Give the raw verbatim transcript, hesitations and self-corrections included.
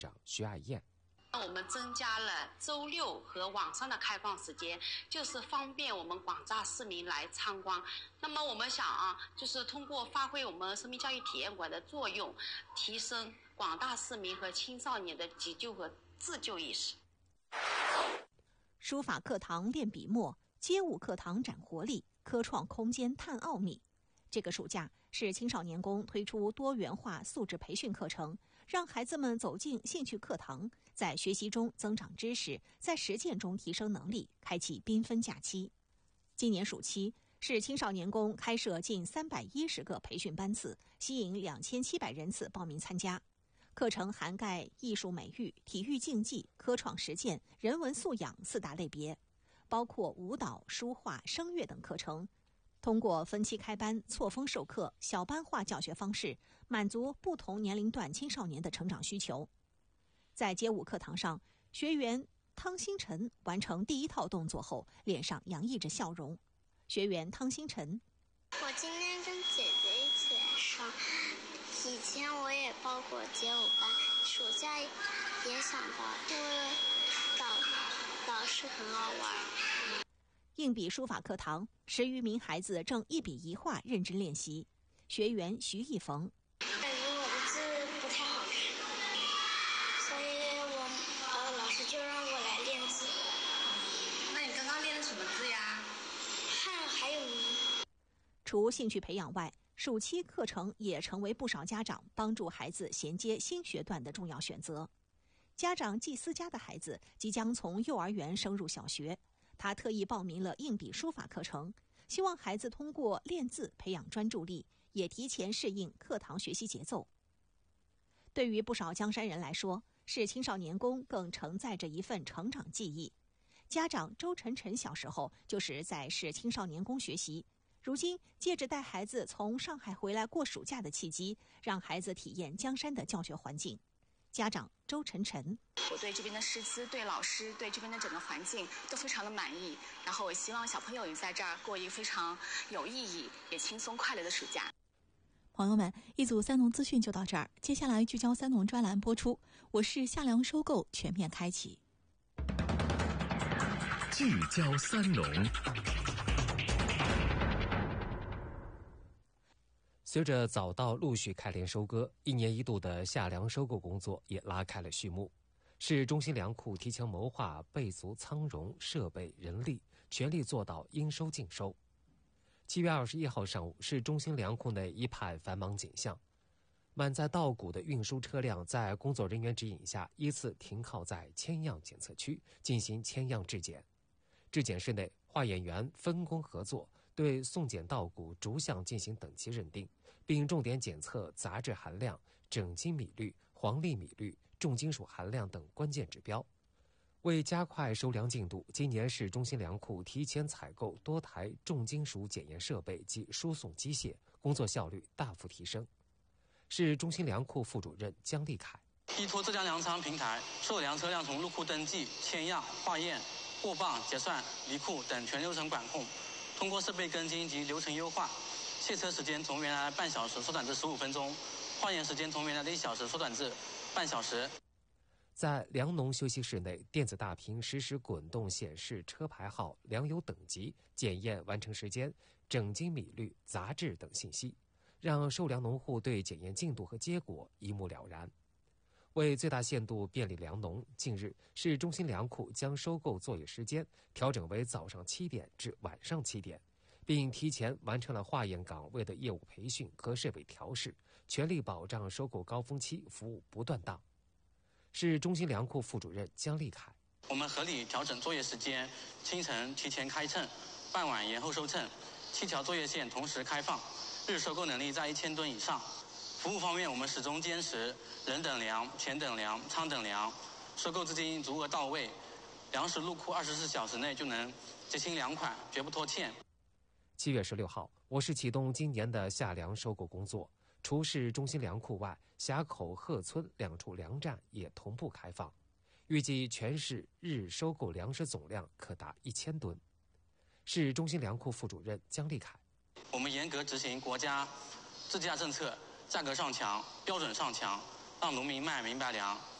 长徐爱燕。 我们增加了周六和晚上的开放时间，就是方便我们广大市民来参观。那么我们想啊，就是通过发挥我们生命教育体验馆的作用，提升广大市民和青少年的急救和自救意识。 书法课堂练笔墨，街舞课堂展活力，科创空间探奥秘。这个暑假，市青少年宫推出多元化素质培训课程，让孩子们走进兴趣课堂，在学习中增长知识，在实践中提升能力，开启缤纷假期。今年暑期，市青少年宫开设近三百一十个培训班次，吸引两千七百人次报名参加。课程涵盖艺术美育、体育竞技、科创实践、人文素养四大类别，包括舞蹈、书画、声乐等课程。通过分期开班、错峰授课、小班化教学方式，满足不同年龄段青少年的成长需求。在街舞课堂上，学员汤星辰完成第一套动作后，脸上洋溢着笑容。学员汤星辰： 我今天跟姐姐一起来上，以前我也报过街舞班，暑假也想报，因为老老师很好玩。 硬笔书法课堂，十余名孩子正一笔一画认真练习。学员徐艺逢： 感觉我的字不太好看，所以我呃老师就让我来练字。 那你刚刚练的什么字呀？ 汉还有谜。 除兴趣培养外，暑期课程也成为不少家长帮助孩子衔接新学段的重要选择。家长季思佳的孩子即将从幼儿园升入小学，他特意报名了硬笔书法课程，希望孩子通过练字培养专注力，也提前适应课堂学习节奏。对于不少江山人来说，市青少年宫更承载着一份成长记忆。家长周晨晨小时候就是在市青少年宫学习，如今借着带孩子从上海回来过暑假的契机，让孩子体验江山的教学环境。家长周晨晨： 我对这边的师资、对老师、对这边的整个环境都非常的满意，然后我希望小朋友也在这儿过一个非常有意义也轻松快乐的暑假。 朋友们，一组三农资讯就到这儿，接下来聚焦三农专栏播出。我是夏粮收购全面开启， 聚焦三农。 随着早稻陆续开镰收割，一年一度的夏粮收购工作也拉开了序幕。市中心粮库提前谋划，备足仓容、设备、人力，全力做到应收尽收。七月二十一号上午，市中心粮库内一派繁忙景象，满载稻谷的运输车辆在工作人员指引下，依次停靠在签样检测区进行签样质检。质检室内，化验员分工合作，对送检稻谷逐项进行等级认定，并重点检测杂质含量、整斤米率、黄粒米率、重金属含量等关键指标。为加快收粮进度，今年市中心粮库提前采购多台重金属检验设备及输送机械，工作效率大幅提升。市中心粮库副主任姜立凯： 依托浙江粮仓平台，所有粮车辆从入库登记、签样、化验、过磅、结算、离库等全流程管控，通过设备跟进及流程优化，卸车时间从原来半小时缩短至十五分钟，化验时间从原来的一小时缩短至半小时。 在粮农休息室内，电子大屏实时滚动显示车牌号、粮油等级、检验完成时间、整斤米率、杂质等信息，让收粮农户对检验进度和结果一目了然。为最大限度便利粮农，近日市中心粮库将收购作业时间调整为早上七点至晚上七点，并提前完成了化验岗位的业务培训和设备调试，全力保障收购高峰期服务不断档。市中心粮库副主任姜立凯： 我们合理调整作业时间，清晨提前开称，傍晚延后收称，七条作业线同时开放，日收购能力在一千吨以上。服务方面，我们始终坚持人等粮、钱等粮、仓等粮，收购资金足额到位，粮食入库二十四小时内就能结清粮款，绝不拖欠。 七月十六号，我市启动今年的夏粮收购工作。除市中心粮库外，峡口、鹤村两处粮站也同步开放，预计全市日收购粮食总量可达一千吨。市中心粮库副主任姜立凯： 我们严格执行国家自价政策，价格上墙，标准上墙，让农民卖明白粮，